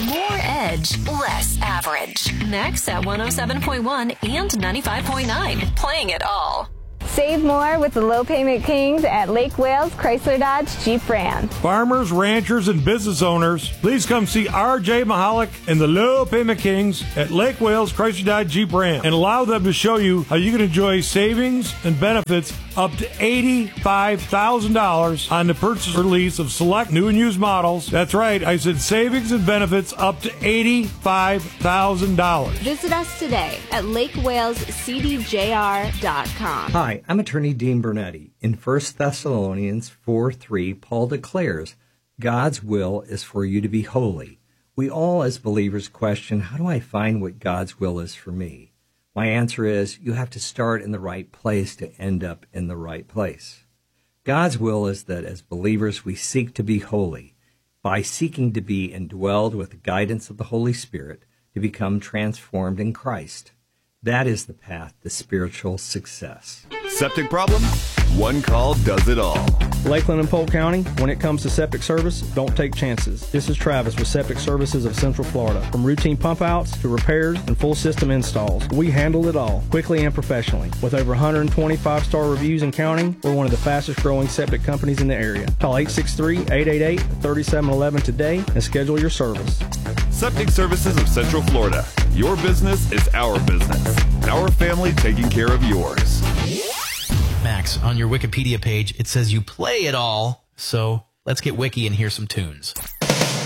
More edge, less average. Max at 107.1 and 95.9. Playing it all. Save more with the Low Payment Kings at Lake Wales Chrysler Dodge Jeep Ram. Farmers, ranchers, and business owners, please come see R.J. Mahalik and the Low Payment Kings at Lake Wales Chrysler Dodge Jeep Ram and allow them to show you how you can enjoy savings and benefits up to $85,000 on the purchase or lease of select new and used models. That's right, I said savings and benefits up to $85,000. Visit us today at lakewalescdjr.com. Hi, I'm attorney Dean Bernetti. In 1 Thessalonians 4:3, Paul declares, God's will is for you to be holy. We all as believers question, how do I find what God's will is for me? My answer is, you have to start in the right place to end up in the right place. God's will is that as believers we seek to be holy, by seeking to be indwelled with the guidance of the Holy Spirit to become transformed in Christ. That is the path to spiritual success. Septic problem? One call does it all. Lakeland and Polk County, when it comes to septic service, don't take chances. This is Travis with Septic Services of Central Florida. From routine pump outs to repairs and full system installs, we handle it all quickly and professionally. With over 125 star reviews and counting, we're one of the fastest growing septic companies in the area. Call 863-888-3711 today and schedule your service. Septic Services of Central Florida. Your business is our business. Our family taking care of yours. Max, on your Wikipedia page, it says you play it all. So let's get wiki and hear some tunes.